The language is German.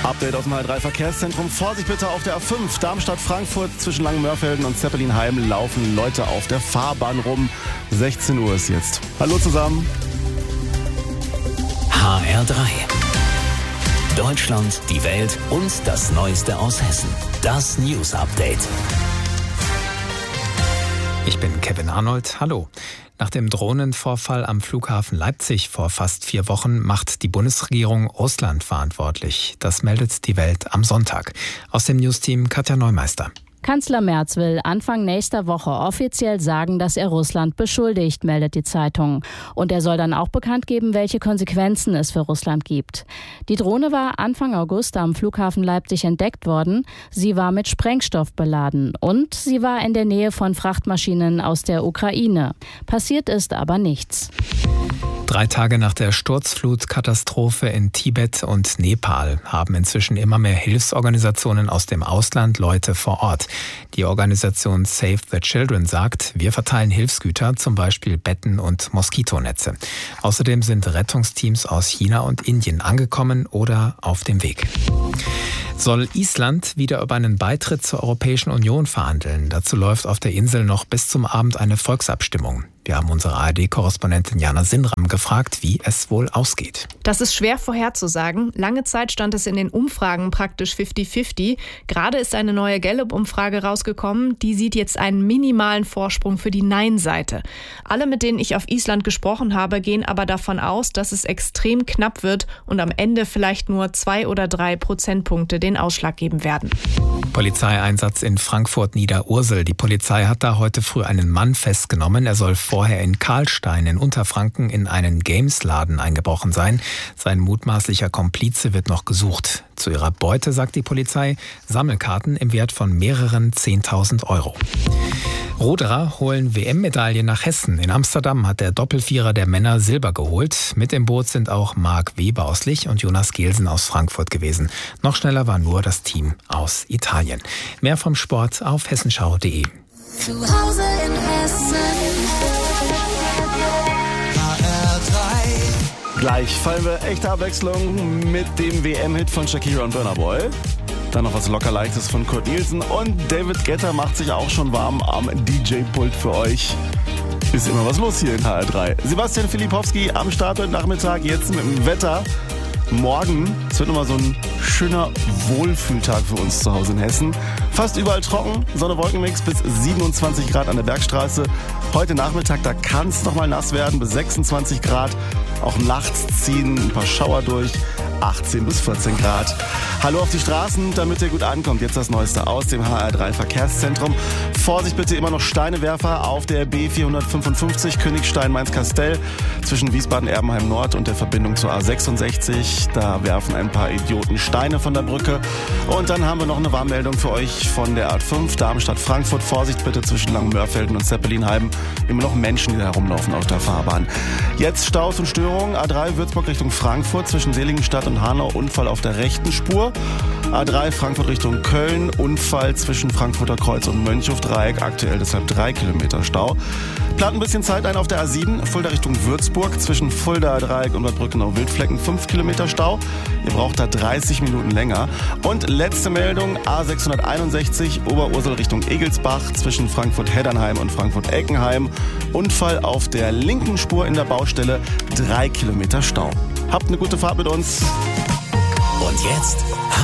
Update aus dem HR3 Verkehrszentrum. Vorsicht bitte auf der A5 Darmstadt-Frankfurt zwischen Langenmörfelden und Zeppelinheim laufen Leute auf der Fahrbahn rum. 16 Uhr ist jetzt. Hallo zusammen. HR3. Deutschland, die Welt und das Neueste aus Hessen. Das News Update. Ich bin Kevin Arnold. Hallo. Nach dem Drohnenvorfall am Flughafen Leipzig vor fast 4 Wochen macht die Bundesregierung Russland verantwortlich. Das meldet die Welt am Sonntag. Aus dem Newsteam Katja Neumeister. Kanzler Merz will Anfang nächster Woche offiziell sagen, dass er Russland beschuldigt, meldet die Zeitung. Und er soll dann auch bekannt geben, welche Konsequenzen es für Russland gibt. Die Drohne war Anfang August am Flughafen Leipzig entdeckt worden. Sie war mit Sprengstoff beladen und sie war in der Nähe von Frachtmaschinen aus der Ukraine. Passiert ist aber nichts. 3 Tage nach der Sturzflutkatastrophe in Tibet und Nepal haben inzwischen immer mehr Hilfsorganisationen aus dem Ausland Leute vor Ort. Die Organisation Save the Children sagt, wir verteilen Hilfsgüter, zum Beispiel Betten und Moskitonetze. Außerdem sind Rettungsteams aus China und Indien angekommen oder auf dem Weg. Soll Island wieder über einen Beitritt zur Europäischen Union verhandeln? Dazu läuft auf der Insel noch bis zum Abend eine Volksabstimmung. Wir haben unsere ARD-Korrespondentin Jana Sinram gefragt, wie es wohl ausgeht. Das ist schwer vorherzusagen. Lange Zeit stand es in den Umfragen praktisch 50-50. Gerade ist eine neue Gallup-Umfrage rausgekommen. Die sieht jetzt einen minimalen Vorsprung für die Nein-Seite. Alle, mit denen ich auf Island gesprochen habe, gehen aber davon aus, dass es extrem knapp wird und am Ende vielleicht nur 2 oder 3 Prozentpunkte den Ausschlag geben werden. Polizeieinsatz in Frankfurt-Niederursel. Die Polizei hat da heute früh einen Mann festgenommen. Er soll vorher in Karlstein in Unterfranken in einen Gamesladen eingebrochen sein. Sein mutmaßlicher Komplize wird noch gesucht. Zu ihrer Beute sagt die Polizei Sammelkarten im Wert von mehreren 10.000 Euro. Ruderer holen WM-Medaille nach Hessen. In Amsterdam hat der Doppelvierer der Männer Silber geholt. Mit im Boot sind auch Marc Weber aus Lich und Jonas Gelsen aus Frankfurt gewesen. Noch schneller war nur das Team aus Italien. Mehr vom Sport auf hessenschau.de. Zu Hause in Hessen. Gleich fallen wir echte Abwechslung mit dem WM-Hit von Shakira und Burna Boy. Dann noch was locker Leichtes von Kurt Nielsen und David Guetta macht sich auch schon warm am DJ-Pult für euch. Ist immer was los hier in HR3. Sebastian Filipowski am Start heute Nachmittag, jetzt mit dem Wetter. Morgen, es wird nochmal so ein schöner Wohlfühltag für uns zu Hause in Hessen. Fast überall trocken, Sonne-Wolkenmix bis 27 Grad an der Bergstraße. Heute Nachmittag, da kann es nochmal nass werden, bis 26 Grad. Auch nachts ziehen ein paar Schauer durch, 18 bis 14 Grad. Hallo auf die Straßen, damit ihr gut ankommt. Jetzt das Neueste aus dem HR3 Verkehrszentrum. Vorsicht bitte, immer noch Steinewerfer auf der B455 Königstein-Mainz-Kastell zwischen Wiesbaden-Erbenheim Nord und der Verbindung zur A66. Da werfen ein paar Idioten Steine von der Brücke. Und dann haben wir noch eine Warnmeldung für euch von der A5 Darmstadt-Frankfurt. Vorsicht bitte zwischen Langenmörfelden und Zeppelinheim. Immer noch Menschen, die da herumlaufen auf der Fahrbahn. Jetzt Staus und Störungen. A3 Würzburg Richtung Frankfurt zwischen Seligenstadt und Hanau. Unfall auf der rechten Spur. A3 Frankfurt Richtung Köln. Unfall zwischen Frankfurter Kreuz und Mönchhofdreieck. Aktuell deshalb 3 Kilometer Stau. Plant ein bisschen Zeit ein auf der A7. Fulda Richtung Würzburg. Zwischen Fulda Dreieck und Bad Brückenau-Wildflecken 5 Kilometer Stau. Ihr braucht da 30 Minuten länger. Und letzte Meldung. A661 Oberursel Richtung Egelsbach. Zwischen Frankfurt-Heddernheim und Frankfurt-Eckenheim. Unfall auf der linken Spur in der Baustelle. 3 Kilometer Stau. Habt eine gute Fahrt mit uns. Und jetzt